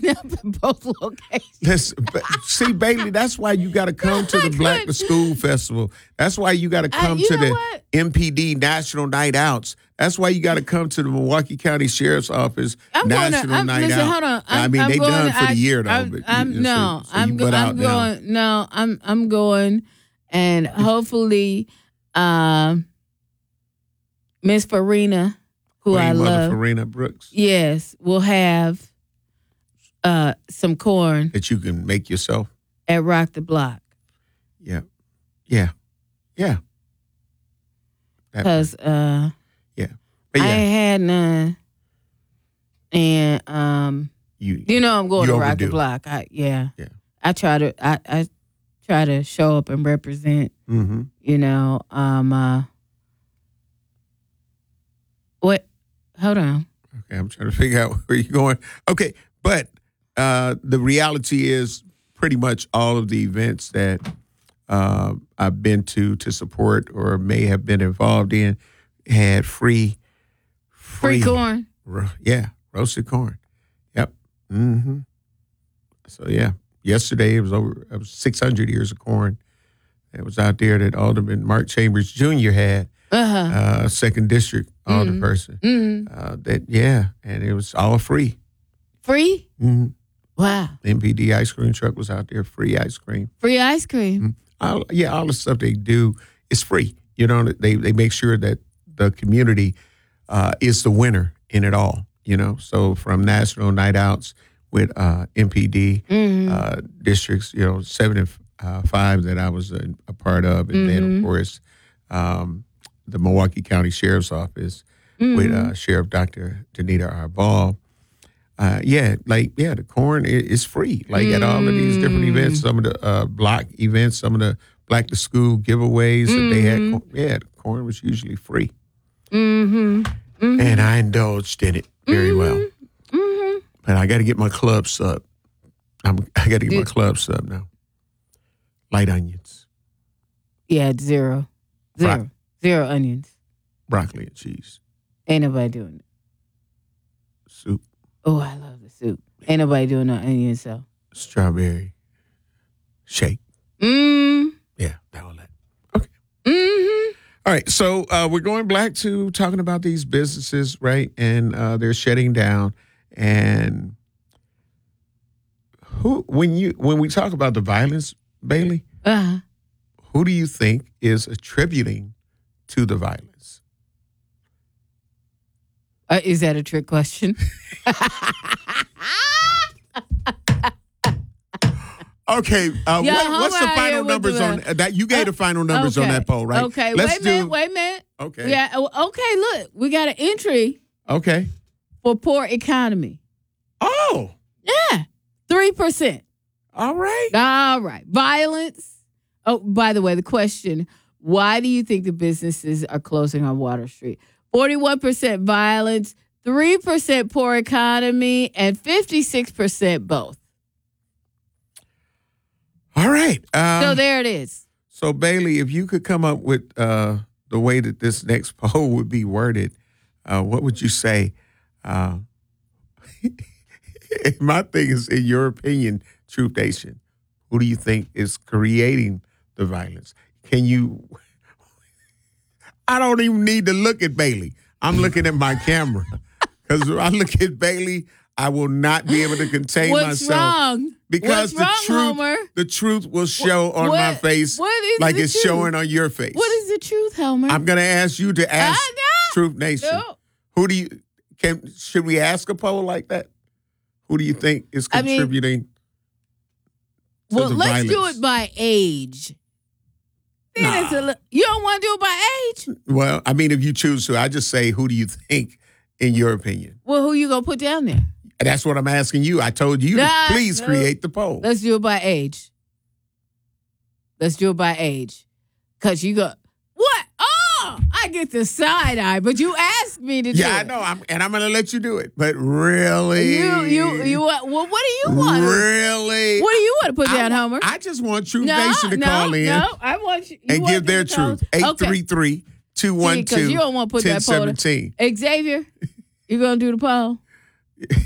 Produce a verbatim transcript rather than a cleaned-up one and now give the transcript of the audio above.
up in both locations. That's, see, Bailey, that's why you got to come to the Black to School Festival. That's why you got to come you to know the what? M P D National Night Outs. That's why you got to come to the Milwaukee County Sheriff's Office I'm National going to, I'm, Night listen, Out. hold on. I I'm, mean, I'm they going, done for I, the year, though. I'm, but I'm, you, no, so, so I'm, you go, butt out I'm now. going. No, I'm, I'm going, and hopefully, um, Miss Farina, who Queen I Mother love, Farina Brooks, yes, will have uh, some corn that you can make yourself. at Rock the Block. Yeah, yeah, yeah. Because uh, yeah, but yeah, I ain't had none, and um, you you know I'm going you to Rock overdue. the Block. I yeah, Yeah. I try to I, I try to show up and represent. Mm-hmm. You know, um, uh, what? Hold on. Okay, I'm trying to figure out where you're going. Okay, but uh, the reality is pretty much all of the events that uh, I've been to to support or may have been involved in had free, Free corn. ro- yeah, roasted corn. Yep. Mm-hmm. So yeah, yesterday it was over. It was six hundred ears of corn that was out there that Alderman Mark Chambers Junior had. Uh-huh. Uh, second district alderperson. Mm-hmm. Uh, that yeah, and it was all free. Free? Mm-hmm. Wow. The M P D ice cream truck was out there, free ice cream. Free ice cream. Mm-hmm. All, yeah, all the stuff they do is free. You know, they they make sure that the community uh, is the winner in it all. You know, so from national night outs with uh, M P D Mm-hmm. uh, districts, you know, seven and uh, five that I was a, a part of, and then Mm-hmm. of course um, the Milwaukee County Sheriff's Office Mm-hmm. with uh, Sheriff Doctor Danita R. Ball. Uh, yeah, like, yeah, the corn is, is free. Like at all of these different events, some of the uh, block events, some of the Black to School giveaways that they had, corn, yeah, the corn was usually free. Mm-hmm. Mm-hmm. And I indulged in it very Mm-hmm. well. Mm-hmm. But I got to get my club sub. I'm, I got to get my Did- club sub now. Light onions, Yeah, it's zero. Zero. Right. Zero onions. broccoli and cheese, Ain't nobody doing it. soup, Oh, I love the soup. Ain't nobody doing no onion so. strawberry shake. Mm. Yeah, that all that. Okay. Mm-hmm. All right, so uh, we're going back to talking about these businesses, right? And uh, they're shutting down. And who, when you when we talk about the violence, Bailey, Uh-huh. who do you think is attributing to the violence? Uh, is that a trick question? Okay, uh, Yeah, what, what's the Homer out here final with numbers the- on uh, that? You gave the final numbers on Okay. that poll, right? Okay, Let's wait a minute, do, wait a minute. Okay. Yeah, oh, okay, look, we got an entry Okay. for poor economy. Oh, Yeah, three percent. all right. All right. Violence. Oh, by the way, the question, why do you think the businesses are closing on Water Street? forty-one percent violence, three percent poor economy, and fifty-six percent both. All right. Um, So there it is. So, Bailey, if you could come up with uh, the way that this next poll would be worded, uh, what would you say? Uh, my thing is, in your opinion, Truth Nation, who do you think is creating the violence? Can you? I don't even need to look at Bailey. I'm looking at my camera because if I look at Bailey, I will not be able to contain What's myself. wrong? Because What's the wrong, truth, Homer? the truth will show on what- my face what is like the it's truth? showing on your face. What is the truth, Homer? I'm going to ask you to ask I know. Truth Nation. No. Who do you can? Should we ask a poll like that? Who do you think is I mean, contributing to Well, the let's do violence? it by age. Then Nah. it's a li- you don't want to do it by age? Well, I mean, if you choose to, I just say, who do you think, in your opinion? Well, who you going to put down there? That's what I'm asking you. I told you Nah, to please no. create the poll. Let's do it by age. Let's do it by age. Because you go, what? Oh, I get the side eye, but you asked me to do Yeah, I it. know. I'm, and I'm going to let you do it. But really, You, you, you, want- well, what do you want? Really, What do you want to put I down, wa- Homer? I just want Truth no, Nation to no, call in no, I want you, you and want give their them to call- truth. eight Okay. three three, two one See, 'cause two, you don't wanna put that poll ten in. seventeen. Xavier, you going to do the poll?